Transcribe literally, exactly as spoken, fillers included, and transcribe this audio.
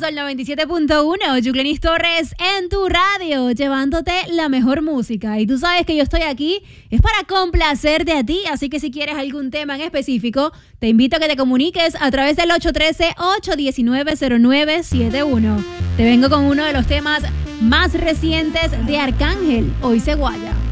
Sol noventa y siete punto uno, Yuclenis Torres en tu radio, llevándote la mejor música. Y tú sabes que yo estoy aquí, es para complacerte a ti, así que si quieres algún tema en específico, te invito a que te comuniques a través del ocho uno tres, ocho uno nueve, cero nueve siete uno. Te vengo con uno de los temas más recientes de Arcángel, Hoy se guaya.